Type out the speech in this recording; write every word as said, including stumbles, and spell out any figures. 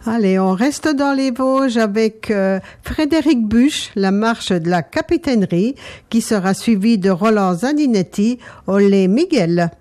Allez, on reste dans les Vosges avec euh, Frédéric Buche, la marche de la capitainerie, qui sera suivie de Roland Zaninetti, Olé Miguel.